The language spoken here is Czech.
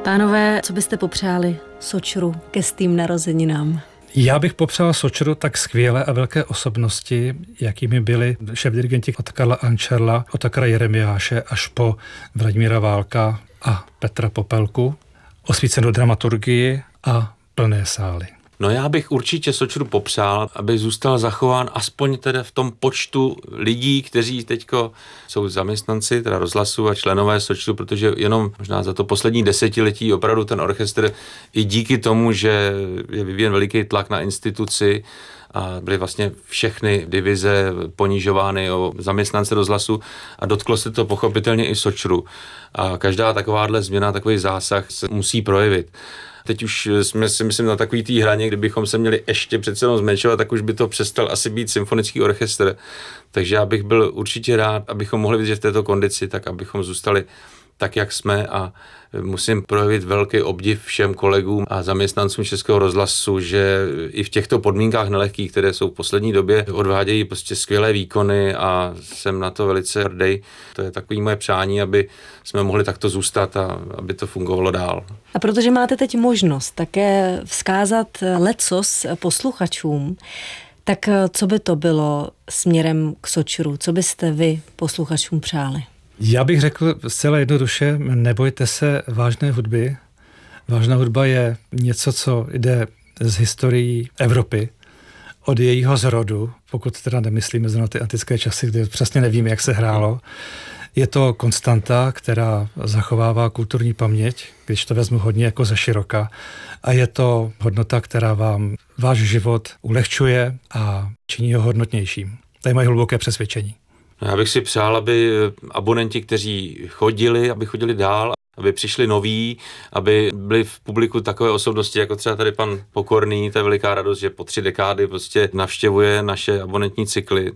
Pánové, co byste popřáli Sočru ke stým narozeninám? Já bych popřál Sočru tak skvělé a velké osobnosti, jakými byli šéfdirigenti od Karla Ančerla, od Otakara Jeremiáše až po Vladimíra Válka a Petra Popelku, osvícenou dramaturgii a plné sály. No já bych určitě Sočru popřál, aby zůstal zachován aspoň teda v tom počtu lidí, kteří teďko jsou zaměstnanci, teda rozhlasu a členové Sočru, protože jenom možná za to poslední desetiletí opravdu ten orchestr i díky tomu, že je vyvíjen veliký tlak na instituci a byly vlastně všechny divize ponižovány o zaměstnance rozhlasu a dotklo se to pochopitelně i Sočru. A každá takováhle změna, takový zásah se musí projevit. Teď už jsme si myslím na takový té hraně, kdybychom se měli ještě přece jenom zmenšovat, tak už by to přestal asi být symfonický orchestr. Takže já bych byl určitě rád, abychom mohli vidět v této kondici, tak abychom zůstali tak, jak jsme, a musím projevit velký obdiv všem kolegům a zaměstnancům Českého rozhlasu, že i v těchto podmínkách nelehkých, které jsou v poslední době, odvádějí prostě skvělé výkony a jsem na to velice hrdý. To je takový moje přání, aby jsme mohli takto zůstat a aby to fungovalo dál. A protože máte teď možnost také vzkázat lecos posluchačům, tak co by to bylo směrem k Sočru? Co byste vy posluchačům přáli? Já bych řekl zcela jednoduše, nebojte se vážné hudby. Vážná hudba je něco, co jde z historií Evropy, od jejího zrodu, pokud teda nemyslíme zrovna ty antické časy, kde přesně nevíme, jak se hrálo. Je to konstanta, která zachovává kulturní paměť, když to vezmu hodně jako ze široka. A je to hodnota, která vám váš život ulehčuje a činí ho hodnotnějším. To je moje hluboké přesvědčení. Já bych si přál, aby abonenti, kteří aby chodili dál, aby přišli noví, aby byli v publiku takové osobnosti, jako třeba tady pan Pokorný. To je veliká radost, že po 3 dekády prostě navštěvuje naše abonentní cykly.